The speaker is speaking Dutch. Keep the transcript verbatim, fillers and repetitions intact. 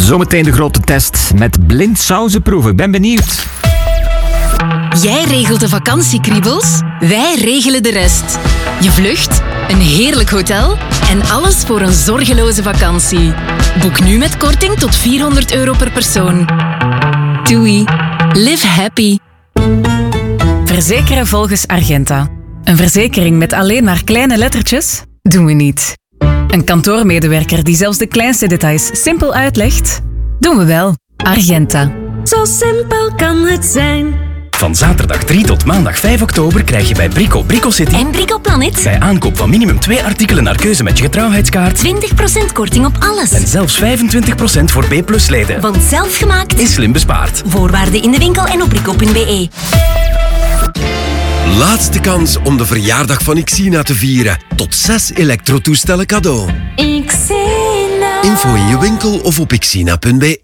Zometeen de grote test met blind sauzenproeven. Ik ben benieuwd. Jij regelt de vakantiekriebels, wij regelen de rest. Je vlucht, een heerlijk hotel en alles voor een zorgeloze vakantie. Boek nu met korting tot vierhonderd euro per persoon. Doei. Live happy. Verzekeren volgens Argenta. Een verzekering met alleen maar kleine lettertjes? Doen we niet. Een kantoormedewerker die zelfs de kleinste details simpel uitlegt? Doen we wel. Argenta. Zo simpel kan het zijn. Van zaterdag drie tot maandag vijf oktober krijg je bij Brico Brico City En Brico Planet. bij aankoop van minimum twee artikelen naar keuze met je getrouwheidskaart twintig procent korting op alles. en zelfs vijfentwintig procent voor B plus leden. Want zelfgemaakt Is slim bespaard. Voorwaarden in de winkel en op brico punt be. Laatste kans om de verjaardag van Xina te vieren. Tot zes elektrotoestellen cadeau. Ik zie Info in je winkel of op xina punt be.